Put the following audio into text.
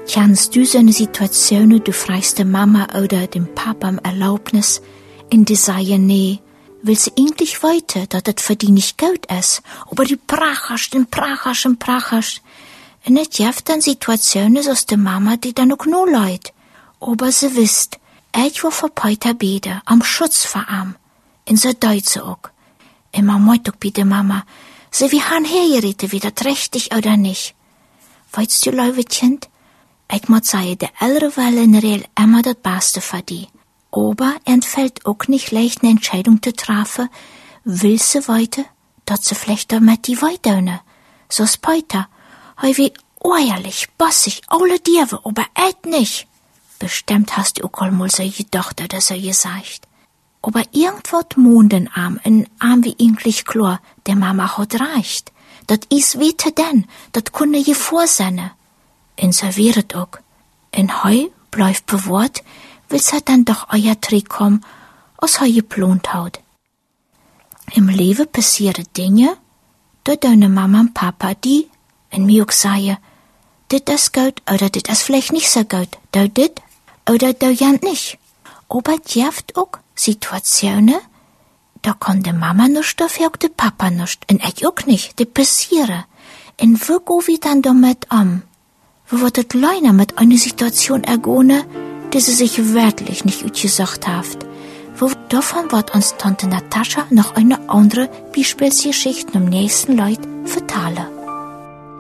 Kennst du so eine Situation, du fragst der Mama oder dem Papa um Erlaubnis, und die sagen, nee, willst du eigentlich weiter, dass das für die nicht gut ist, aber du prachst und prachst und prachst. Und es gibt dann Situationen, dass die Mama die dann auch nur leid. Aber sie wisst, ich war für Peter beten, am Schutz vor ihm. Und so deut sie auch. Immer meint auch bei der Mama, sie wie han hergeredet, wie das richtig oder nicht. Weißt du, liebe Kind, ich muss sagen, der ältere wollen real immer das Beste für die. Aber entfällt auch nicht leicht eine Entscheidung zu treffen, will sie weiter, dass sie vielleicht damit die weiter, so ist Peter, hei wie ehrlich, bossig, alle Diewe, aber nicht. Bestimmt hast du auch einmal so gedacht oder so gesagt. Aber irgendwas Mondenarm, ein Arm wie eigentlich klar, der Mama hat recht. Das is weiter denn, das kunne je vorsehne. Und so wäret auch. Und heu bleibt bewahrt, will's halt dann doch euer Trick kommen, aus heu geplant haut. Im Leben passieren Dinge, da deine Mama und Papa die, und mir auch sagen, dit ist gut oder dit ist vielleicht nicht so gut, da dit oder da ja nicht. Aber es gibt auch Situationen, da kann die Mama nicht dafür, auch der Papa nicht, und ich auch nicht, die passieren. Und wo gehen wir dann damit um? Wo wird es leider mit einer Situation ergehen, die sie sich wirklich nicht ausgesagt hat? Davon wird uns Tante Natascha noch eine andere Beispielsgeschichte am nächsten Leut vertellen.